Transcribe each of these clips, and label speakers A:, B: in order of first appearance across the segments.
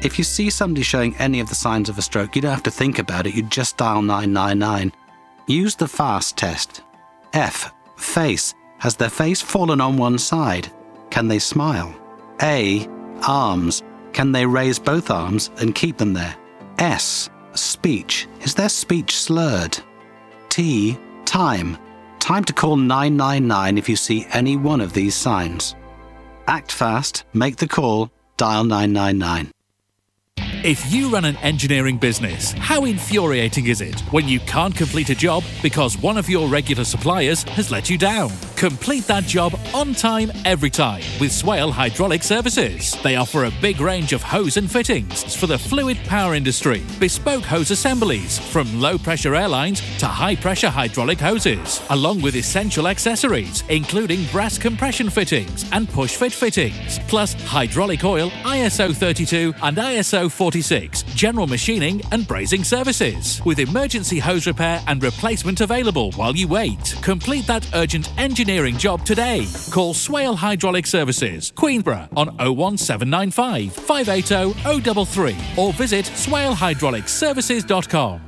A: If you see somebody showing any of the signs of a stroke, you don't have to think about it, you just dial 999. Use the FAST test. F. Face. Has their face fallen on one side? Can they smile? A. Arms. Can they raise both arms and keep them there? S. Speech. Is their speech slurred? T. Time. Time to call 999 if you see any one of these signs. Act fast, make the call, dial 999.
B: If you run an engineering business, how infuriating is it when you can't complete a job because one of your regular suppliers has let you down? Complete that job on time, every time with Swale Hydraulic Services. They offer a big range of hose and fittings for the fluid power industry, bespoke hose assemblies from low-pressure airlines to high-pressure hydraulic hoses, along with essential accessories, including brass compression fittings and push-fit fittings, plus hydraulic oil, ISO 32 and ISO 46, general machining and brazing services, with emergency hose repair and replacement available while you wait. Complete that urgent engineering job today. Call Swale Hydraulic Services, Queenborough on 01795 580 033 or visit swalehydraulicservices.com.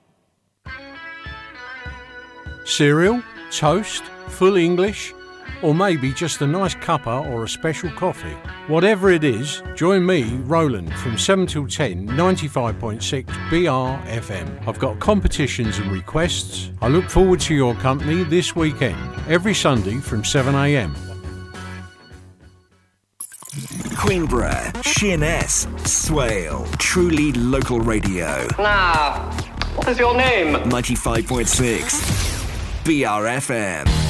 C: Cereal, toast, full English, or maybe just a nice cuppa or a special coffee. Whatever it is, join me, Roland, from 7 till 10, 95.6 BR FM. I've got competitions and requests. I look forward to your company this weekend, every Sunday from 7 a.m.
D: Queenborough, Sheerness, Swale, truly local radio.
E: Now, what is your name?
D: 95.6 BR FM.